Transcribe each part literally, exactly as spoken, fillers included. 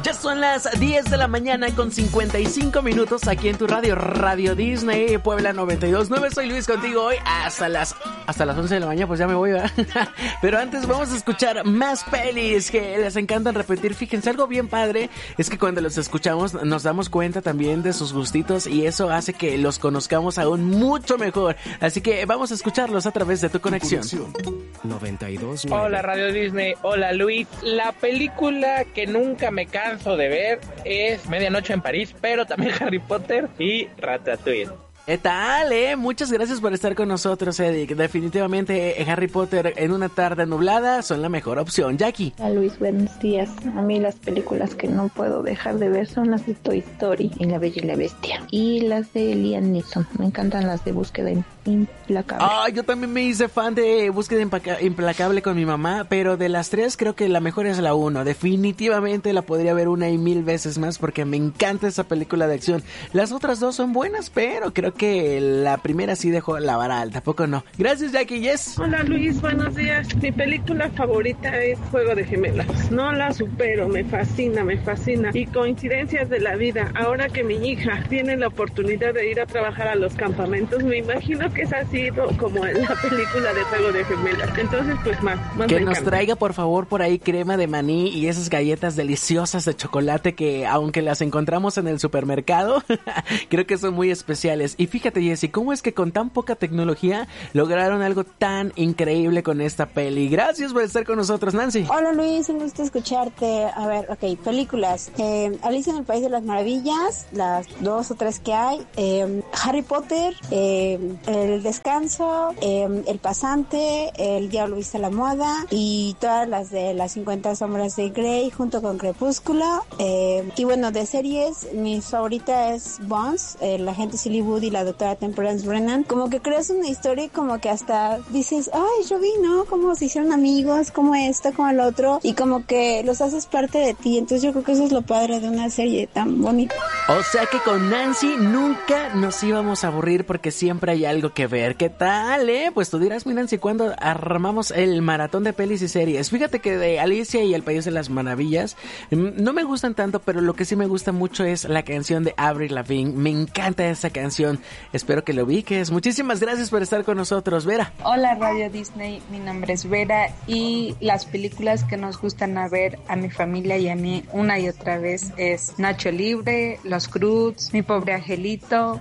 Ya son las diez de la mañana con cincuenta y cinco minutos aquí en tu radio, Radio Disney, Puebla noventa y dos punto nueve. Soy Luis contigo hoy hasta las hasta las once de la mañana, pues ya me voy, ¿verdad? Pero antes vamos a escuchar más pelis que les encantan repetir. Fíjense, algo bien padre es que cuando los escuchamos nos damos cuenta también de sus gustitos y eso hace que los conozcamos aún mucho mejor. Así que vamos a escucharlos a través de tu conexión. noventa y dos. Hola Radio Disney, hola Luis. La película que nunca me canso de ver es Medianoche en París, pero también Harry Potter y Ratatouille. ¿Qué tal, eh? Muchas gracias por estar con nosotros, Eric. Definitivamente Harry Potter en una tarde nublada son la mejor opción. Jackie. Hola Luis, buenos días. A mí las películas que no puedo dejar de ver son las de Toy Story y La Bella y la Bestia. Y las de Liam Neeson. Me encantan las de Búsqueda Implacable. Ah, yo también me hice fan de Búsqueda Implacable con mi mamá, pero de las tres creo que la mejor es la uno. Definitivamente la podría ver una y mil veces más porque me encanta esa película de acción. Las otras dos son buenas, pero creo que que la primera sí dejó la vara alta, ¿poco no? Gracias, Jackie, yes. Hola Luis, buenos días. Mi película favorita es Juego de Gemelas. No la supero, me fascina, me fascina. Y coincidencias de la vida, ahora que mi hija tiene la oportunidad de ir a trabajar a los campamentos, me imagino que esa ha sido como la película de Juego de Gemelas. Entonces, pues más, más que nos traiga, por favor, por ahí crema de maní y esas galletas deliciosas de chocolate que, aunque las encontramos en el supermercado, creo que son muy especiales. Y fíjate, Jessy, ¿cómo es que con tan poca tecnología lograron algo tan increíble con esta peli? Gracias por estar con nosotros, Nancy. Hola Luis, un gusto escucharte. A ver, ok, películas. Eh, Alicia en el País de las Maravillas, las dos o tres que hay. Eh, Harry Potter, eh, El Descanso, eh, El Pasante, El Diablo Viste a la Moda y todas las de las cincuenta sombras de Grey junto con Crepúsculo. Eh, y bueno, de series, mi favorita es Bones, eh, la gente Silly Wood y la doctora Temperance Brennan. Como que creas una historia y como que hasta dices, ay, yo vi, ¿no? Cómo se hicieron amigos, como esto, como el otro, y como que los haces parte de ti. Entonces yo creo que eso es lo padre de una serie tan bonita. O sea que con Nancy nunca nos íbamos a aburrir porque siempre hay algo que ver. ¿Qué tal, eh? Pues tú dirás, mi Nancy, ¿cuándo armamos el maratón de pelis y series? Fíjate que de Alicia y el País de las Maravillas no me gustan tanto, pero lo que sí me gusta mucho es la canción de Avril Lavigne. Me encanta esa canción. Espero que lo ubiques. Muchísimas gracias por estar con nosotros, Vera. Hola Radio Disney, mi nombre es Vera y las películas que nos gustan a ver a mi familia y a mí una y otra vez es Nacho Libre, Los Cruz, Mi Pobre Angelito.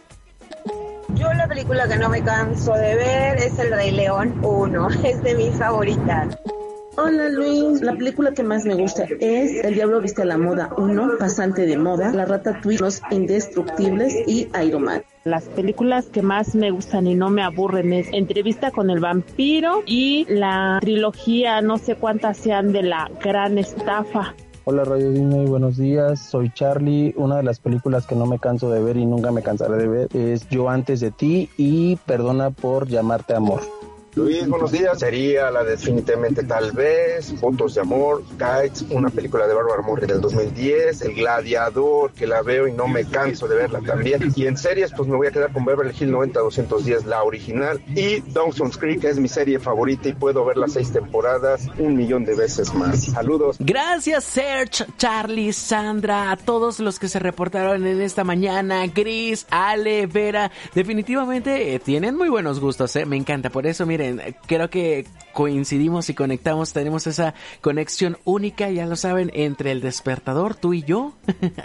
Yo la película que no me canso de ver es El Rey León uno, es de mis favoritas. Hola Luis, la película que más me gusta es El Diablo Viste a la Moda uno, Pasante de Moda, La Ratatouille, Los Indestructibles y Iron Man. Las películas que más me gustan y no me aburren es Entrevista con el Vampiro y la trilogía, no sé cuántas sean, de La Gran Estafa. Hola Radio Disney, buenos días, soy Charlie. Una de las películas que no me canso de ver y nunca me cansaré de ver es Yo antes de ti y Perdona por llamarte amor. Luis, buenos días. Sería la definitivamente Tal vez, Fotos de Amor, Kites, una película de Barbara Murray del dos mil diez, El Gladiador, que la veo y no me canso de verla también. Y en series, pues me voy a quedar con Beverly Hills noventa doscientos diez, la original, y Dawson's Creek, que es mi serie favorita y puedo ver las seis temporadas un millón de veces más. Saludos. Gracias, Serge, Charlie, Sandra, a todos los que se reportaron en esta mañana, Gris, Ale, Vera. Definitivamente eh, tienen muy buenos gustos, eh. Me encanta, por eso, miren, creo que coincidimos y conectamos, tenemos esa conexión única, ya lo saben, entre el despertador, tú y yo.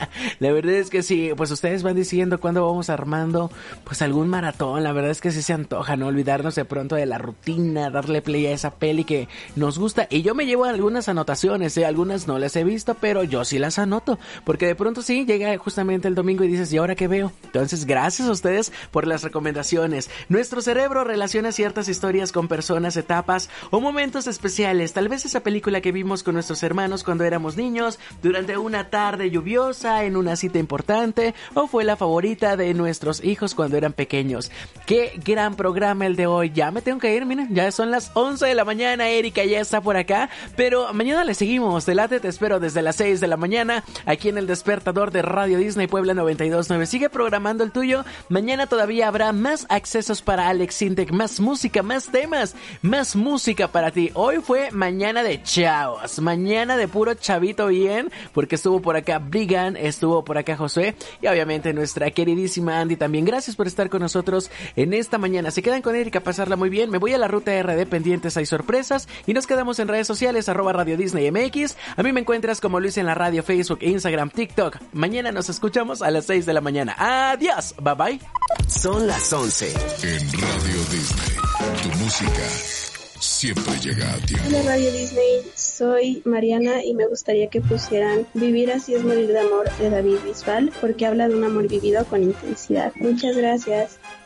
La verdad es que sí, pues ustedes van diciendo cuándo vamos armando pues algún maratón. La verdad es que sí se antoja, no olvidarnos de pronto de la rutina, darle play a esa peli que nos gusta. Y yo me llevo algunas anotaciones, ¿eh? Algunas no las he visto, pero yo sí las anoto, porque de pronto sí llega justamente el domingo y dices, ¿y ahora qué veo? Entonces gracias a ustedes por las recomendaciones. Nuestro cerebro relaciona ciertas historias con personas, etapas o momentos especiales. Tal vez esa película que vimos con nuestros hermanos cuando éramos niños, durante una tarde lluviosa, en una cita importante, o fue la favorita de nuestros hijos cuando eran pequeños. Qué gran programa el de hoy. Ya me tengo que ir, miren, ya son las once de la mañana, Erika ya está por acá, pero mañana le seguimos. Te late, te espero desde las seis de la mañana aquí en el despertador de Radio Disney Puebla noventa y dos punto nueve. Sigue programando el tuyo. Mañana todavía habrá más accesos para Alex Sintek, más música, más temas, más música música para ti. Hoy fue mañana de chavos, mañana de puro chavito bien, porque estuvo por acá Brigan, estuvo por acá José y obviamente nuestra queridísima Andy también. Gracias por estar con nosotros en esta mañana. Se quedan con Erika a pasarla muy bien. Me voy a la ruta R D, pendientes, hay sorpresas y nos quedamos en redes sociales, arroba Radio Disney M X. A mí me encuentras como Luis en la radio, Facebook, Instagram, TikTok. Mañana nos escuchamos a las seis de la mañana. Adiós, bye bye. Son las once. En Radio Disney, tu música siempre llega a tiempo. Hola Radio Disney, soy Mariana y me gustaría que pusieran Vivir así es morir de amor de David Bisbal, porque habla de un amor vivido con intensidad. Muchas gracias.